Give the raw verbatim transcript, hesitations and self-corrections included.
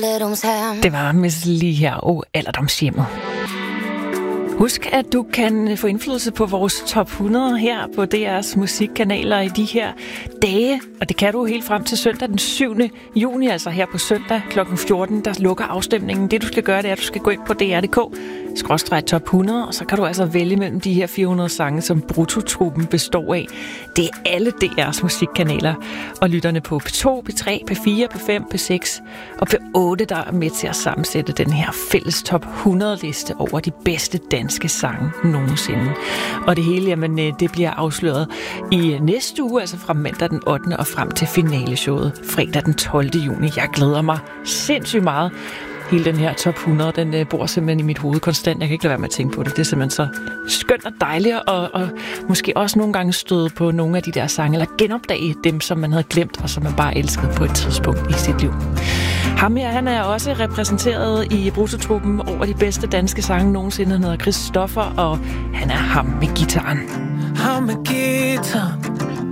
Det var Miss Li her og Alderdomshjemmet. Husk, at du kan få indflydelse på vores top hundrede her på D R's musikkanaler i de her dage. Og det kan du helt frem til søndag den syvende juni, altså her på søndag klokken fjorten, der lukker afstemningen. Det du skal gøre, det er, at du skal gå ind på D R punktum d k skråstreg top hundrede, og så kan du altså vælge mellem de her fire hundrede sange, som Bruttotruppen består af. Det er alle D R's musikkanaler, og lytterne på P to, P tre, P fire, P fem, P seks og P otte, der er med til at sammensætte den her fælles top hundrede-liste over de bedste danske sange nogensinde. Og det hele, jamen, det bliver afsløret i næste uge, altså fra mandag den ottende og frem til finaleshowet fredag den tolvte juni. Jeg glæder mig sindssygt meget. Hele den her top hundrede, den øh, bor simpelthen i mit hoved konstant. Jeg kan ikke lade være med at tænke på det. Det er simpelthen så skønt og dejligt, og, og måske også nogle gange støde på nogle af de der sange, eller genopdage dem, som man havde glemt, og som man bare elskede på et tidspunkt i sit liv. Ham her, han er også repræsenteret i Bruttotruppen over de bedste danske sange nogensinde. Han hedder Christoffer, og han er ham med gitaren. Ham med guitar,